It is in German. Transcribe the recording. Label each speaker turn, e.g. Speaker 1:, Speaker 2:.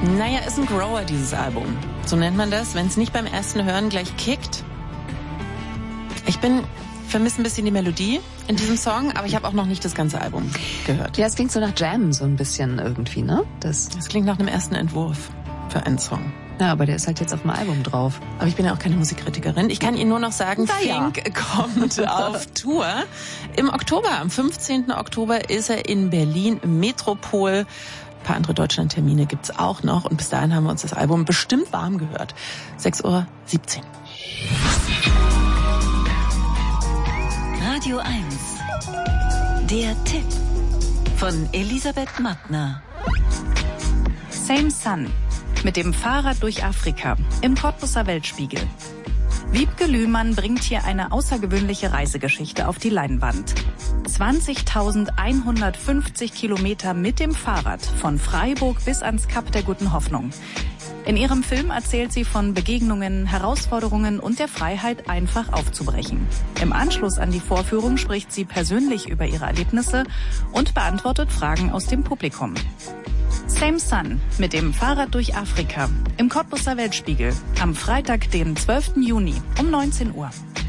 Speaker 1: Naja, ist ein Grower, dieses Album. So nennt man das, wenn es nicht beim ersten Hören gleich kickt. Ich vermisse ein bisschen die Melodie in diesem Song, aber ich habe auch noch nicht das ganze Album gehört.
Speaker 2: Ja, es klingt so nach Jam so ein bisschen irgendwie, ne? Das
Speaker 1: klingt nach einem ersten Entwurf für einen Song.
Speaker 2: Ja, aber der ist halt jetzt auf dem Album drauf.
Speaker 1: Aber ich bin ja auch keine Musikkritikerin. Ich kann Ihnen nur noch sagen, Fink kommt auf Tour. Im Oktober, am 15. Oktober ist er in Berlin Metropol. Ein paar andere Deutschlandtermine gibt's auch noch. Und bis dahin haben wir uns das Album bestimmt warm gehört. 6:17 Uhr.
Speaker 3: Radio 1. Der Tipp von Elisabeth Mattner.
Speaker 4: Same Sun. Mit dem Fahrrad durch Afrika im Cottbuser Weltspiegel. Wiebke Lühmann bringt hier eine außergewöhnliche Reisegeschichte auf die Leinwand. 20.150 Kilometer mit dem Fahrrad von Freiburg bis ans Kap der Guten Hoffnung. In ihrem Film erzählt sie von Begegnungen, Herausforderungen und der Freiheit, einfach aufzubrechen. Im Anschluss an die Vorführung spricht sie persönlich über ihre Erlebnisse und beantwortet Fragen aus dem Publikum. Same Sun mit dem Fahrrad durch Afrika im Cottbuser Weltspiegel am Freitag, den 12. Juni um 19 Uhr.